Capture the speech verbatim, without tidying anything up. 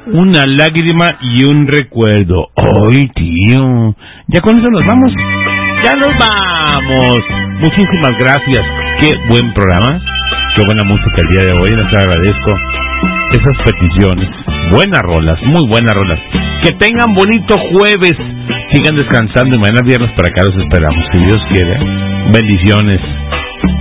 una lágrima y un recuerdo. ¡Ay, tío! Ya con eso nos vamos. ¡Ya nos vamos! Muchísimas gracias. ¡Qué buen programa! ¡Qué buena música el día de hoy! Les agradezco esas peticiones. Buenas rolas, muy buenas rolas. Que tengan bonito jueves. Sigan descansando y mañana viernes para acá los esperamos. Si Dios quiere. Bendiciones.